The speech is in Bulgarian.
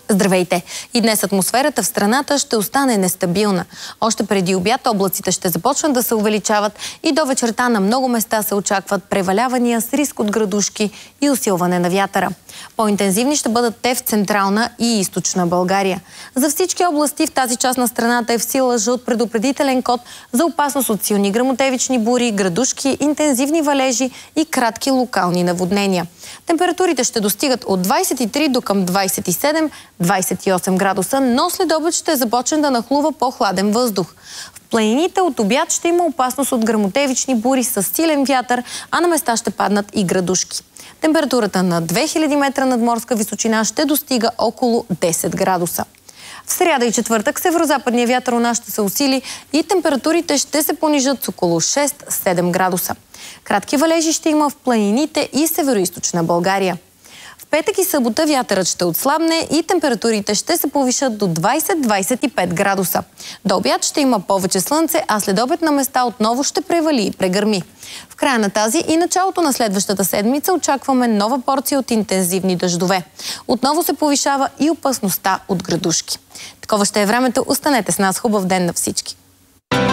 Здравейте! И днес атмосферата в страната ще остане нестабилна. Още преди обяд облаците ще започнат да се увеличават и до вечерта на много места се очакват превалявания с риск от градушки и усилване на вятъра. По-интензивни ще бъдат те в централна и източна България. За всички области в тази част на страната е в сила жълт предупредителен код за опасност от силни гръмотевични бури, градушки, интензивни валежи и кратки локални наводнения. Температурите ще достигат от 23 до към 27-28 градуса, но след обед ще започне да нахлува по-хладен въздух. В планините от обяд ще има опасност от гръмотевични бури с силен вятър, а на места ще паднат и градушки. Температурата на 2000 метра над морска височина ще достига около 10 градуса. В сряда и четвъртък северозападния вятър у нас ще се усили и температурите ще се понижат с около 6-7 градуса. Кратки валежи ще има в планините и североизточна България. В петък и събота вятърът ще отслабне и температурите ще се повишат до 20-25 градуса. До обяд ще има повече слънце, а след обед на места отново ще превали и прегърми. В края на тази и началото на следващата седмица очакваме нова порция от интензивни дъждове. Отново се повишава и опасността от градушки. Такова ще е времето. Останете с нас. Хубав ден на всички!